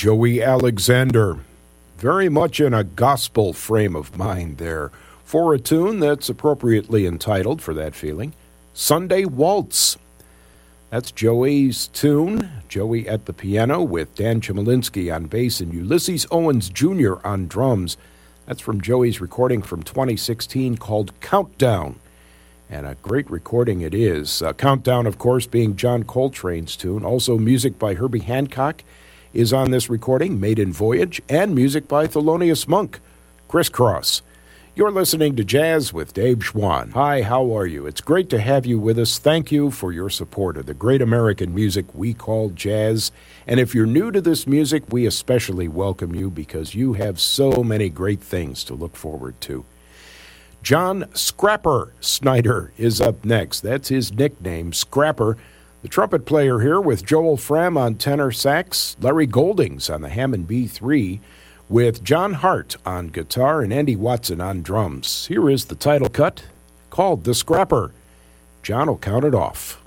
Joey Alexander. Very much in a gospel frame of mind there. For a tune that's appropriately entitled for that feeling, Sunday Waltz. That's Joey's tune. Joey at the piano with Dan Chmielewski on bass and Ulysses Owens Jr. on drums. That's from Joey's recording from 2016 called Countdown. And a great recording it is. Countdown, of course, being John Coltrane's tune. Also music by Herbie Hancock is on this recording, Maiden Voyage, and music by Thelonious Monk, Crisscross. You're listening to Jazz with Dave Schwann. Hi, how are you? It's great to have you with us. Thank you for your support of the great American music we call jazz. And if you're new to this music, we especially welcome you because you have so many great things to look forward to. John Scrapper Snyder is up next. That's his nickname, Scrapper. The trumpet player here with Joel Fram on tenor sax, Larry Goldings on the Hammond B3, with John Hart on guitar and Andy Watson on drums. Here is the title cut called The Scrapper. John will count it off.